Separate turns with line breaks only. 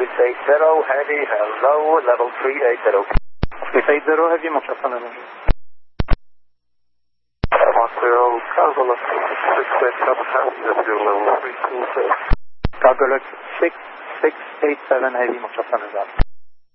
680 Heavy, hello, level 380.
680 Heavy, mon cher Fernando.
10, Cargolux 687 Heavy, level 326.
Cargolux 6687 Heavy, mon cher Fernando.